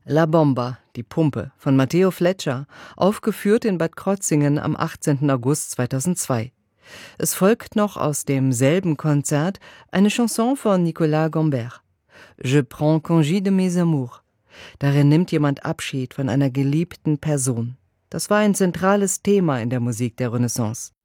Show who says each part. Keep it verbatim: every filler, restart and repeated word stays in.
Speaker 1: La Bomba, die Pumpe von Matteo Fleccia, aufgeführt in Bad Krozingen am achtzehnten August zweitausendzwei. Es folgt noch aus demselben Konzert eine Chanson von Nicolas Gombert, Je prends congé de mes amours. Darin nimmt jemand Abschied von einer geliebten Person. Das war ein zentrales Thema in der Musik der Renaissance.